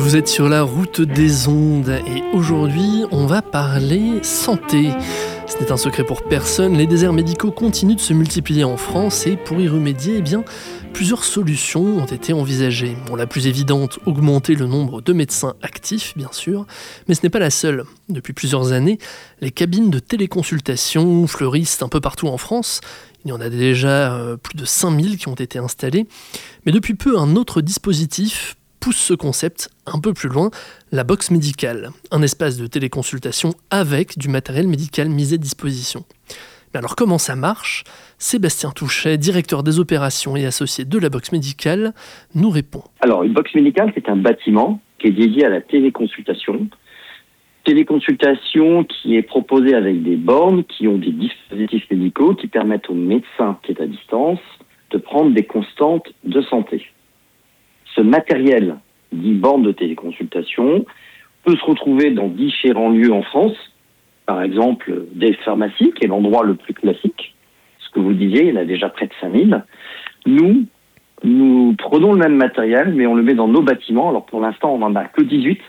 Vous êtes sur la route des ondes et aujourd'hui on va parler santé. Ce n'est un secret pour personne, les déserts médicaux continuent de se multiplier en France et pour y remédier, plusieurs solutions ont été envisagées. La plus évidente, augmenter le nombre de médecins actifs, bien sûr, mais ce n'est pas la seule. Depuis plusieurs années, les cabines de téléconsultation fleurissent un peu partout en France. Il y en a déjà plus de 5000 qui ont été installés. Mais depuis peu, un autre dispositif pousse ce concept un peu plus loin, la box médicale, un espace de téléconsultation avec du matériel médical mis à disposition. Mais alors comment ça marche ? Sébastien Touchet, directeur des opérations et associé de la box médicale, nous répond. Alors une box médicale, c'est un bâtiment qui est dédié à la téléconsultation. Téléconsultation qui est proposée avec des bornes qui ont des dispositifs médicaux qui permettent au médecin qui est à distance de prendre des constantes de santé. Ce matériel, dit borne de téléconsultation, peut se retrouver dans différents lieux en France. Par exemple, des pharmacies, qui est l'endroit le plus classique. Ce que vous disiez, il y en a déjà près de 5000. Nous prenons le même matériel, mais on le met dans nos bâtiments. Alors pour l'instant, on n'en a que 18.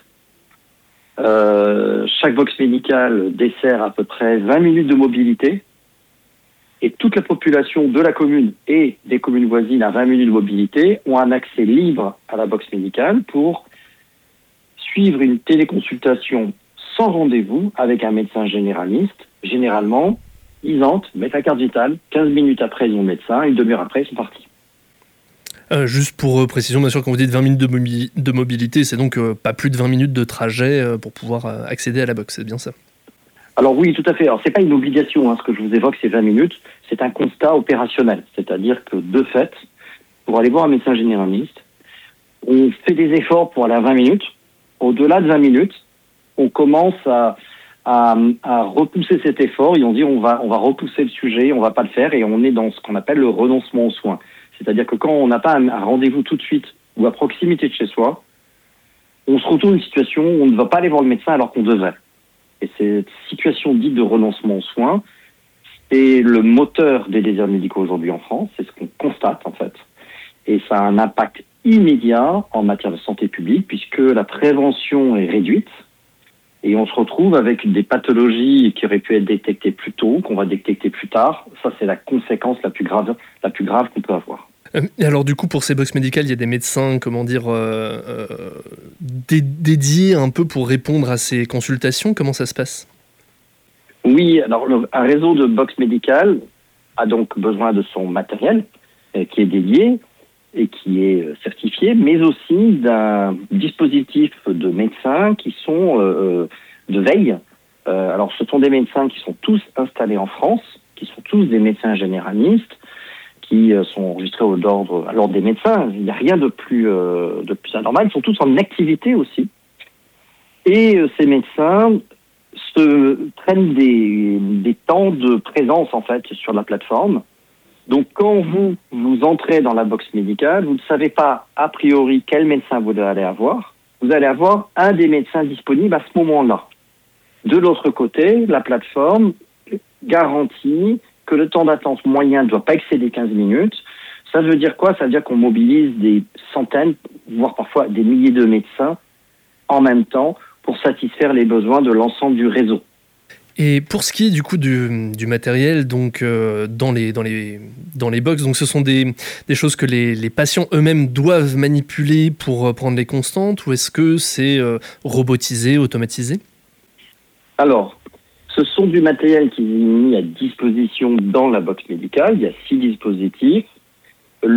Chaque box médicale dessert à peu près 20 minutes de mobilité. Et toute la population de la commune et des communes voisines à 20 minutes de mobilité ont un accès libre à la box médicale pour suivre une téléconsultation sans rendez-vous avec un médecin généraliste. Généralement, ils entrent, mettent la carte vitale, 15 minutes après ils ont le médecin, une demi-heure après ils sont partis. Juste pour précision, bien sûr, quand vous dites 20 minutes de mobilité, c'est donc pas plus de 20 minutes de trajet pour pouvoir accéder à la box, c'est bien ça ? Alors oui, tout à fait. Alors c'est pas une obligation, ce que je vous évoque, c'est 20 minutes. C'est un constat opérationnel. C'est-à-dire que, de fait, pour aller voir un médecin généraliste, on fait des efforts pour aller à 20 minutes. Au-delà de 20 minutes, on commence à repousser cet effort et on dit on va repousser le sujet, on va pas le faire et on est dans ce qu'on appelle le renoncement aux soins. C'est-à-dire que quand on n'a pas un rendez-vous tout de suite ou à proximité de chez soi, on se retrouve dans une situation où on ne va pas aller voir le médecin alors qu'on devrait. Et cette situation dite de renoncement aux soins, c'est le moteur des déserts médicaux aujourd'hui en France, c'est ce qu'on constate en fait. Et ça a un impact immédiat en matière de santé publique puisque la prévention est réduite et on se retrouve avec des pathologies qui auraient pu être détectées plus tôt, qu'on va détecter plus tard. Ça, c'est la conséquence la plus grave qu'on peut avoir. Alors du coup, pour ces box médicales, il y a des médecins, dédiés un peu pour répondre à ces consultations. Comment ça se passe ? Oui, alors un réseau de box médicales a donc besoin de son matériel qui est dédié et qui est certifié, mais aussi d'un dispositif de médecins qui sont de veille. Alors ce sont des médecins qui sont tous installés en France, qui sont tous des médecins généralistes, qui sont enregistrés à l'ordre des médecins. Il n'y a rien de plus anormal. Ils sont tous en activité aussi. Et ces médecins se prennent des temps de présence, en fait, sur la plateforme. Donc, quand vous entrez dans la box médicale, vous ne savez pas, a priori, quel médecin vous allez avoir. Vous allez avoir un des médecins disponibles à ce moment-là. De l'autre côté, la plateforme garantit que le temps d'attente moyen ne doit pas excéder 15 minutes. Ça veut dire quoi ? Ça veut dire qu'on mobilise des centaines, voire parfois des milliers de médecins en même temps pour satisfaire les besoins de l'ensemble du réseau. Et pour ce qui est du coup du matériel, donc dans les box, donc ce sont des choses que les patients eux-mêmes doivent manipuler pour prendre les constantes, ou est-ce que c'est robotisé, automatisé ? Alors, ce sont du matériel qui est mis à disposition dans la box médicale. Il y a 6 dispositifs.